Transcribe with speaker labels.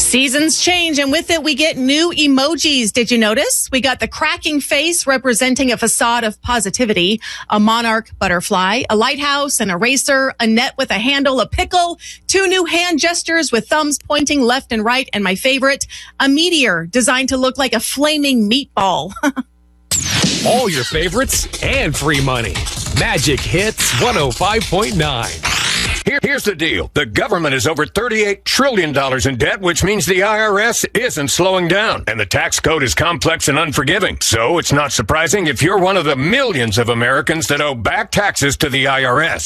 Speaker 1: Seasons change, and with it, we get new emojis. Did you notice? We got the cracking face representing a facade of positivity, a monarch butterfly, a lighthouse, an eraser, a net with a handle, a pickle, two new hand gestures with thumbs pointing left and right, and my favorite, a meteor designed to look like a flaming meatball.
Speaker 2: All your favorites and free money. Magic Hits 105.9.
Speaker 3: Here's the deal. The government is over $38 trillion in debt, which means the IRS isn't slowing down. And the tax code is complex and unforgiving. So it's not surprising if you're one of the millions of Americans that owe back taxes to the IRS.